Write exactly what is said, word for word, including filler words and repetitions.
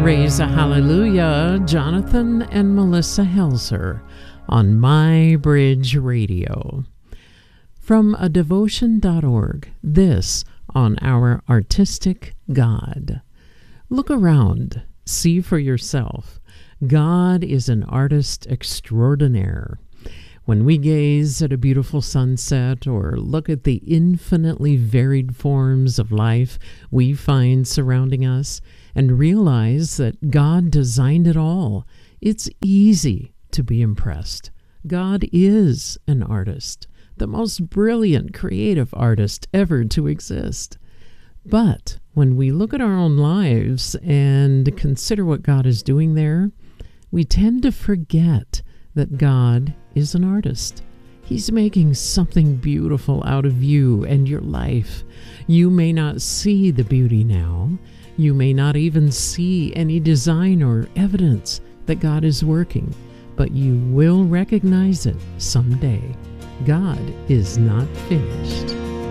Raise a hallelujah, Jonathan and Melissa Helser on My Bridge Radio. From a devotion dot org, this on our artistic God. Look around, see for yourself. God is an artist extraordinaire. When we gaze at a beautiful sunset or look at the infinitely varied forms of life we find surrounding us and realize that God designed it all, it's easy to be impressed. God is an artist, the most brilliant creative artist ever to exist. But when we look at our own lives and consider what God is doing there, we tend to forget that God is an artist. He's making something beautiful out of you and your life. You may not see the beauty now. You may not even see any design or evidence that God is working, but you will recognize it someday. God is not finished.